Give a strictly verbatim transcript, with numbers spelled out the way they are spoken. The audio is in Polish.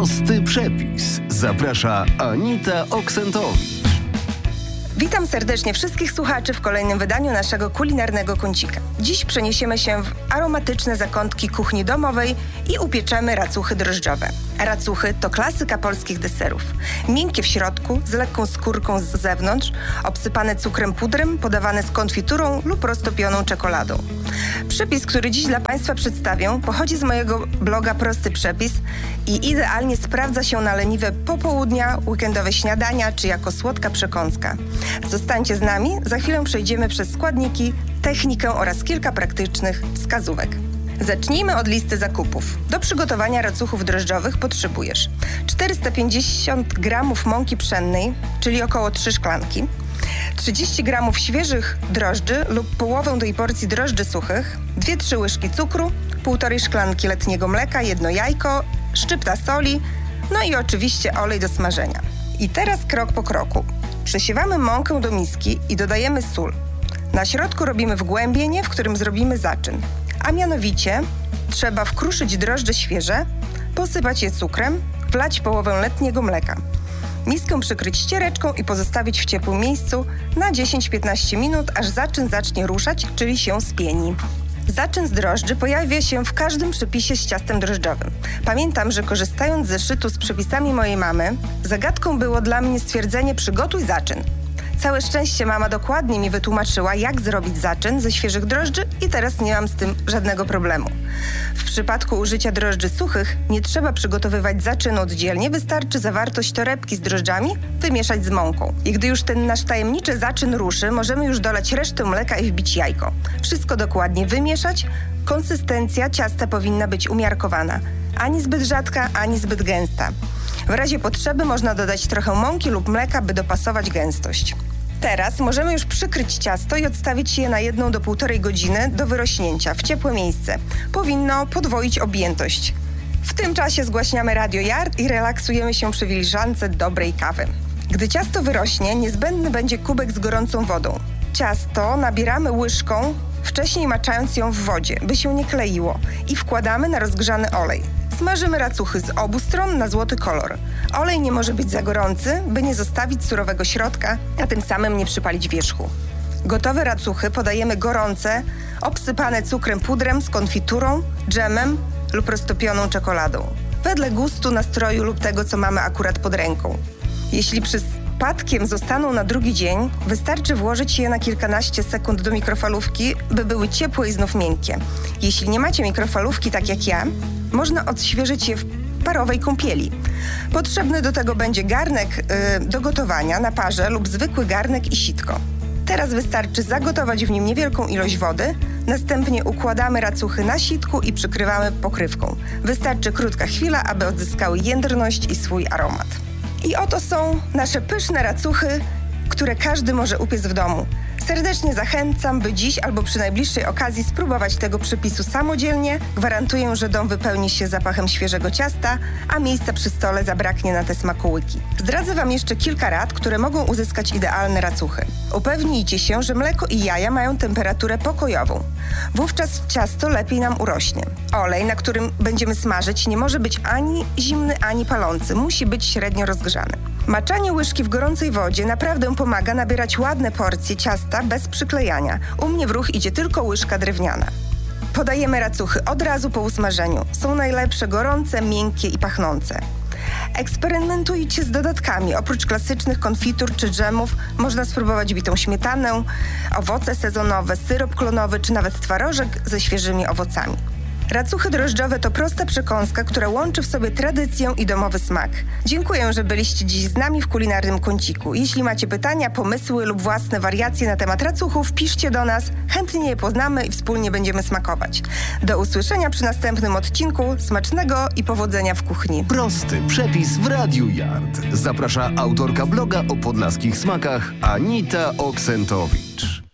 Prosty przepis. Zaprasza Anita Oksentowicz. Witam serdecznie wszystkich słuchaczy w kolejnym wydaniu naszego kulinarnego kącika. Dziś przeniesiemy się w aromatyczne zakątki kuchni domowej i upieczemy racuchy drożdżowe. Racuchy to klasyka polskich deserów. Miękkie w środku, z lekką skórką z zewnątrz, obsypane cukrem pudrem, podawane z konfiturą lub roztopioną czekoladą. Przepis, który dziś dla Państwa przedstawię, pochodzi z mojego bloga Prosty Przepis i idealnie sprawdza się na leniwe popołudnia, weekendowe śniadania czy jako słodka przekąska. Zostańcie z nami, za chwilę przejdziemy przez składniki, technikę oraz kilka praktycznych wskazówek. Zacznijmy od listy zakupów. Do przygotowania racuchów drożdżowych potrzebujesz czterysta pięćdziesiąt gramów mąki pszennej, czyli około trzy szklanki, trzydzieści gramów świeżych drożdży lub połowę tej porcji drożdży suchych, dwie trzy łyżki cukru, półtorej szklanki letniego mleka, jedno jajko, szczypta soli, no i oczywiście olej do smażenia. I teraz krok po kroku. Przesiewamy mąkę do miski i dodajemy sól. Na środku robimy wgłębienie, w którym zrobimy zaczyn. A mianowicie trzeba wkruszyć drożdże świeże, posypać je cukrem, wlać połowę letniego mleka. Miskę przykryć ściereczką i pozostawić w ciepłym miejscu na dziesięć do piętnastu minut, aż zaczyn zacznie ruszać, czyli się spieni. Zaczyn z drożdży pojawia się w każdym przepisie z ciastem drożdżowym. Pamiętam, że korzystając ze zeszytu z przepisami mojej mamy, zagadką było dla mnie stwierdzenie przygotuj zaczyn. Całe szczęście mama dokładnie mi wytłumaczyła, jak zrobić zaczyn ze świeżych drożdży i teraz nie mam z tym żadnego problemu. W przypadku użycia drożdży suchych nie trzeba przygotowywać zaczynu oddzielnie, wystarczy zawartość torebki z drożdżami wymieszać z mąką. I gdy już ten nasz tajemniczy zaczyn ruszy, możemy już dolać resztę mleka i wbić jajko. Wszystko dokładnie wymieszać. Konsystencja ciasta powinna być umiarkowana. Ani zbyt rzadka, ani zbyt gęsta. W razie potrzeby można dodać trochę mąki lub mleka, by dopasować gęstość. Teraz możemy już przykryć ciasto i odstawić je na jedną do półtorej godziny do wyrośnięcia w ciepłe miejsce. Powinno podwoić objętość. W tym czasie zgłaśniamy Radio Yard i relaksujemy się przy filiżance dobrej kawy. Gdy ciasto wyrośnie, niezbędny będzie kubek z gorącą wodą. Ciasto nabieramy łyżką, wcześniej maczając ją w wodzie, by się nie kleiło, i wkładamy na rozgrzany olej. Smażymy racuchy z obu stron na złoty kolor. Olej nie może być za gorący, by nie zostawić surowego środka, a tym samym nie przypalić wierzchu. Gotowe racuchy podajemy gorące, obsypane cukrem pudrem z konfiturą, dżemem lub roztopioną czekoladą. Wedle gustu, nastroju lub tego, co mamy akurat pod ręką. Jeśli przypadkiem zostaną na drugi dzień, wystarczy włożyć je na kilkanaście sekund do mikrofalówki, by były ciepłe i znów miękkie. Jeśli nie macie mikrofalówki, tak jak ja, można odświeżyć je w parowej kąpieli. Potrzebny do tego będzie garnek yy, do gotowania na parze lub zwykły garnek i sitko. Teraz wystarczy zagotować w nim niewielką ilość wody, następnie układamy racuchy na sitku i przykrywamy pokrywką. Wystarczy krótka chwila, aby odzyskały jędrność i swój aromat. I oto są nasze pyszne racuchy, które każdy może upiec w domu. Serdecznie zachęcam, by dziś albo przy najbliższej okazji spróbować tego przepisu samodzielnie. Gwarantuję, że dom wypełni się zapachem świeżego ciasta, a miejsca przy stole zabraknie na te smakołyki. Zdradzę Wam jeszcze kilka rad, które mogą uzyskać idealne racuchy. Upewnijcie się, że mleko i jaja mają temperaturę pokojową. Wówczas ciasto lepiej nam urośnie. Olej, na którym będziemy smażyć, nie może być ani zimny, ani palący. Musi być średnio rozgrzany. Maczanie łyżki w gorącej wodzie naprawdę pomaga nabierać ładne porcje ciasta bez przyklejania. U mnie w ruch idzie tylko łyżka drewniana. Podajemy racuchy od razu po usmażeniu. Są najlepsze gorące, miękkie i pachnące. Eksperymentujcie z dodatkami. Oprócz klasycznych konfitur czy dżemów można spróbować bitą śmietanę, owoce sezonowe, syrop klonowy czy nawet twarożek ze świeżymi owocami. Racuchy drożdżowe to prosta przekąska, która łączy w sobie tradycję i domowy smak. Dziękuję, że byliście dziś z nami w kulinarnym kąciku. Jeśli macie pytania, pomysły lub własne wariacje na temat racuchów, piszcie do nas, chętnie je poznamy i wspólnie będziemy smakować. Do usłyszenia przy następnym odcinku. Smacznego i powodzenia w kuchni. Prosty przepis w Radiu Yard. Zaprasza autorka bloga o podlaskich smakach Anita Oksentowicz.